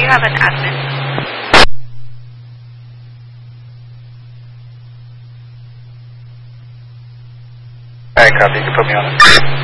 have an admin. Alright, copy. You can put me on it.